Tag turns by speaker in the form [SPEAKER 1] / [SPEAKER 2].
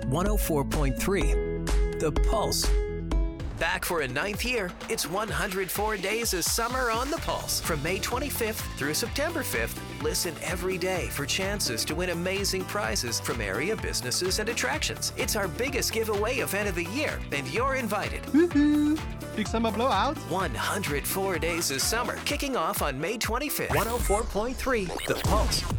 [SPEAKER 1] 104.3 The Pulse.
[SPEAKER 2] Back for a 9th year, it's 104 days of summer on the Pulse. From May 25th through September 5th, listen every day for chances to win amazing prizes from area businesses and attractions. It's our biggest giveaway event of the year, and you're invited.
[SPEAKER 3] Woohoo! Big summer blowout.
[SPEAKER 2] 104 days of summer, kicking off on May 25th. 104.3 The Pulse.